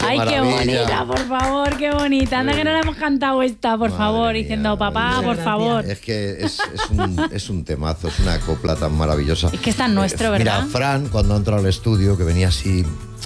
Ay, maravilla. qué bonita, por favor, qué bonita. Anda que no la hemos cantado esta, por favor, mía, diciendo papá, madre por mía. favor. Es que es un temazo, es una copla tan maravillosa. Es que es tan nuestro, ¿verdad? Mira, Fran, cuando entró al estudio, que venía así...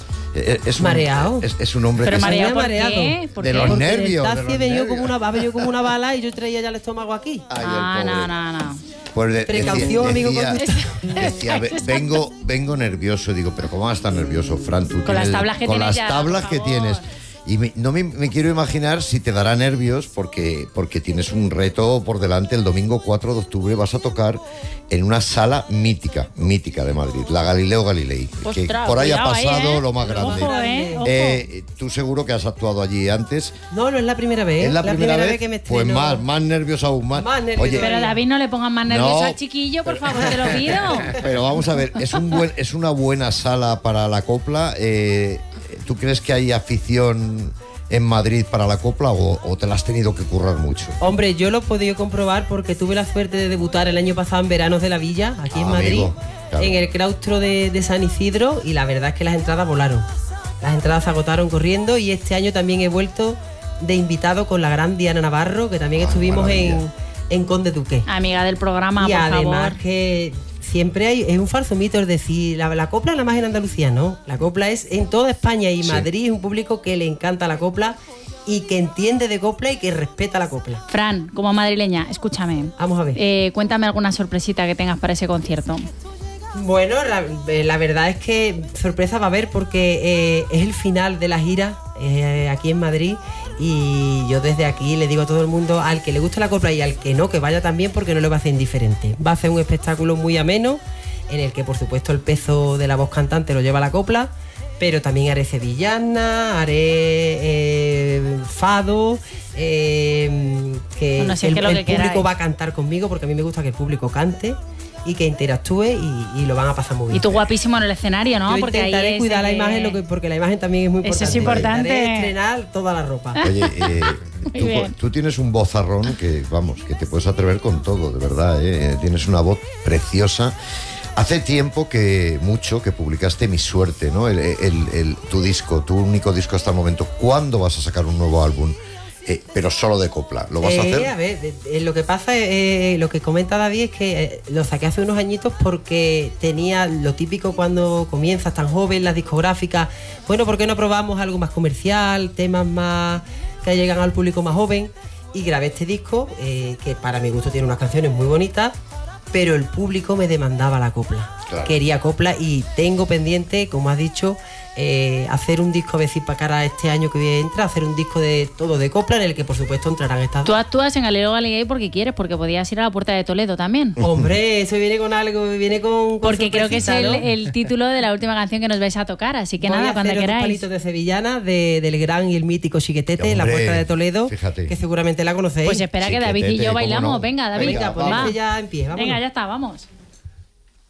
Es mareado. Es un hombre Pero que mareado, ¿por mareado. qué? ¿Por De qué? los Porque nervios. el de taxi los ha venido nervios. como una bala y yo traía ya el estómago aquí. Ay, el Ah, pobre. no. Pues Precaución, amigo, con decía, vengo nervioso. Digo, pero ¿cómo vas a estar nervioso, Fran? Tú Con las tienes- tablas que con tienes las ya, tablas por que favor. tienes. Y no me quiero imaginar si te dará nervios porque tienes un reto por delante. El domingo 4 de octubre vas a tocar en una sala mítica de Madrid, la Galileo Galilei, que Ostras, por ahí ha cuidado ahí, pasado ¿eh? lo más grande. Ojo, ojo. Tú seguro que has actuado allí antes. No es la primera vez. ¿Es la primera vez? que me Pues estreno. más nervios aún más. Más nervios Oye, Pero David, no le pongan más nervioso No. al chiquillo, por favor, te lo pido. pero vamos a ver, es una buena sala para la copla. ¿Tú crees que hay afición en Madrid para la copla o te la has tenido que currar mucho? Hombre, yo lo he podido comprobar porque tuve la suerte de debutar el año pasado en Veranos de la Villa, aquí en Madrid, amigo, claro. en el claustro de San Isidro, y la verdad es que las entradas volaron. Las entradas se agotaron corriendo y este año también he vuelto de invitado con la gran Diana Navarro, que también estuvimos maravilla. en Conde Duque. Amiga del programa, Y por además favor. que siempre es un falso mito, es decir, la copla nada más en Andalucía, no. La copla es en toda España y Sí. Madrid es un público que le encanta la copla y que entiende de copla y que respeta la copla. Fran, como madrileña, escúchame. Vamos a ver. Cuéntame alguna sorpresita que tengas para ese concierto. Bueno, la verdad es que sorpresa va a haber porque es el final de la gira aquí en Madrid y yo desde aquí le digo a todo el mundo, al que le gusta la copla y al que no, que vaya también porque no le va a hacer indiferente. Va a ser un espectáculo muy ameno en el que por supuesto el peso de la voz cantante lo lleva la copla, pero también haré sevillana, haré fado, que Bueno, si es el, que lo el que público queráis. va a cantar conmigo porque a mí me gusta que el público cante y que interactúe y lo van a pasar muy bien. Y tú guapísimo en el escenario, ¿no? Yo Porque ahí intentaré es cuidar la que- imagen porque la imagen también es muy Eso importante. es importante. Intentaré estrenar toda la ropa. Oye, bien. tú tienes un vozarrón que, vamos, que te puedes atrever con todo, de verdad, ¿eh? Tienes una voz preciosa. Hace tiempo que publicaste Mi Suerte, ¿no? Tu disco, tu único disco hasta el momento. ¿Cuándo vas a sacar un nuevo álbum? Pero solo de copla. ¿Lo vas a hacer? A ver, lo que pasa, lo que comenta David es que lo saqué hace unos añitos porque tenía lo típico cuando comienzas tan joven, las discográficas. Bueno, ¿por qué no probamos algo más comercial, temas más que llegan al público más joven? Y grabé este disco, que para mi gusto tiene unas canciones muy bonitas, pero el público me demandaba la copla. Claro. Quería copla y tengo pendiente, como has dicho, hacer un disco a ver si para cara a este año que entra, hacer un disco de todo de copla en el que por supuesto entrarán estas. Tú actúas en Galileo Galilei porque quieres, porque podías ir a la Puerta de Toledo también. Hombre, eso viene con algo, viene con Porque creo que es sorpresita, ¿no? el título de la última canción que nos vais a tocar, así que Voy nada, a cuando hacer unos queráis. palitos de sevillana del gran y el mítico Chiquetete en la Hombre, Puerta de Toledo, fíjate. que seguramente la conocéis. Pues espera que David y Chiquetete, yo ¿cómo bailamos. no? Venga, David, Venga, Venga, pues va. ya en pie, vámonos. Venga, ya está, vamos.